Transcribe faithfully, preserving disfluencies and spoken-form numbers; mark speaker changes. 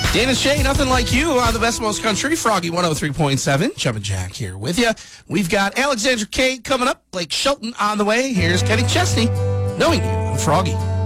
Speaker 1: Dana Shea, nothing like you on the Best Most Country, Froggy one oh three point seven. Jumpin' Jack here with you. We've got Alexandra Kate coming up, Blake Shelton on the way. Here's Kenny Chesney, knowing you on Froggy.